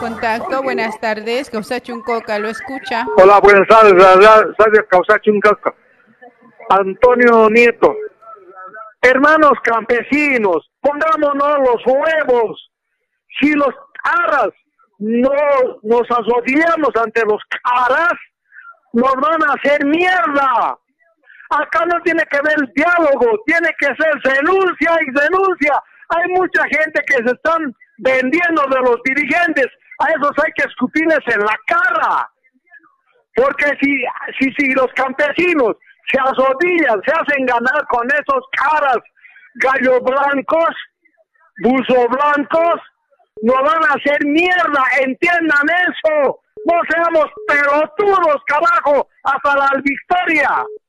contacto. Buenas tardes. Causachuncoca, lo escucha. Hola, buenas tardes. Radio Causachuncoca. Antonio Nieto. Hermanos campesinos, pongámonos los huevos. Si los aras no nos asociamos ante los caras, nos van a hacer mierda. Acá no tiene que haber diálogo, tiene que ser denuncia y denuncia. Hay mucha gente que se están vendiendo de los dirigentes, a esos hay que escupirles en la cara. Porque si los campesinos se arrodillan, se hacen ganar con esos caras, gallos blancos, buzo blancos, nos van a hacer mierda, entiendan eso. No seamos pelotudos, carajo, hasta la victoria.